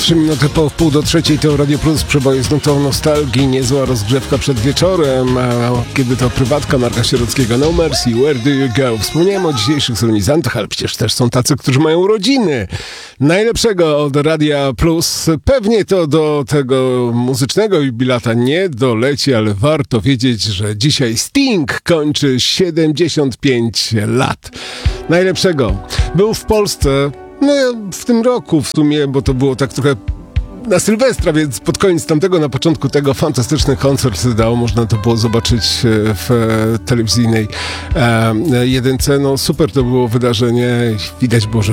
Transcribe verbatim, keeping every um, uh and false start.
Trzy minuty po wpół do trzeciej to Radio Plus, przeboje z nutą nostalgii, niezła rozgrzewka przed wieczorem, a kiedy to prywatka Marka Sierockiego, No Mercy, Where Do You Go? Wspomniałem o dzisiejszych solenizantach, ale przecież też są tacy, którzy mają rodziny. Najlepszego od Radia Plus, pewnie to do tego muzycznego jubilata nie doleci, ale warto wiedzieć, że dzisiaj Sting kończy siedemdziesiąt pięć lat. Najlepszego. Był w Polsce, no w tym roku w sumie, bo to było tak trochę na Sylwestra, więc pod koniec tamtego, na początku tego fantastyczny koncert dał. Można to było zobaczyć w telewizyjnej e, jedynce. No super to było wydarzenie. Widać było, że